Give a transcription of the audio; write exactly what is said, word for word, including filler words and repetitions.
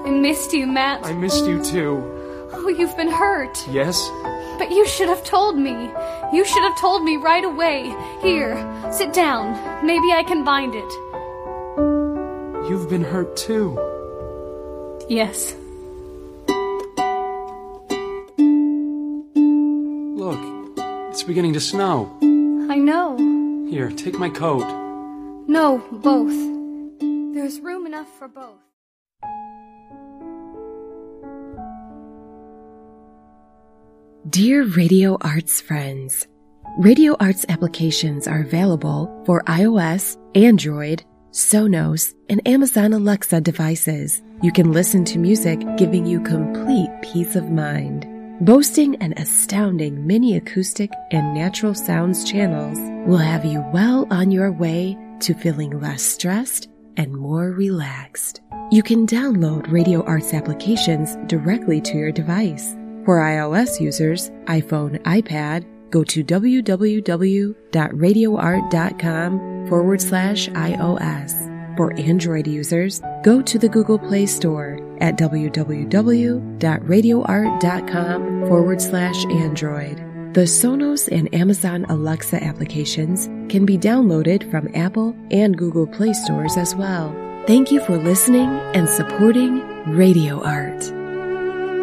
I missed you, Matt. I missed you too. Oh, you've been hurt. Yes? But you should have told me. You should have told me right away. Here, sit down. Maybe I can bind it. You've been hurt too. Yes. Look, it's beginning to snow. I know. Here, take my coat. No, both. There's room enough for both. Dear Radio Arts friends, Radio Arts applications are available for iOS, Android, Sonos, and Amazon Alexa devices. You can listen to music giving you complete peace of mind. Boasting an astounding mini acoustic and natural sounds channels will have you well on your way to feeling less stressed and more relaxed. You can download Radio Arts applications directly to your device. For iOS users, iPhone, iPad, go to www.radioart.com forward slash iOS. For Android users, go to the Google Play Store at www.radioart.com forward slash Android. The Sonos and Amazon Alexa applications can be downloaded from Apple and Google Play stores as well. Thank you for listening and supporting Radio Art.